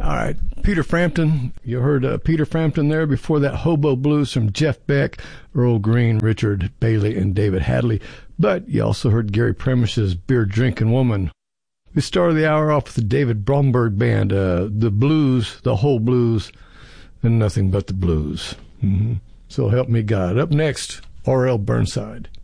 All right, Peter Frampton. You heard Peter Frampton there. Before that, Hobo Blues from Jeff Beck, Earl Green, Richard Bailey, and David Hadley. But you also heard Gary Premish's Beer Drinking Woman. We started the hour off with the David Bromberg Band, the blues, the whole blues, and nothing but the blues. So help me God. Up next, R.L. Burnside.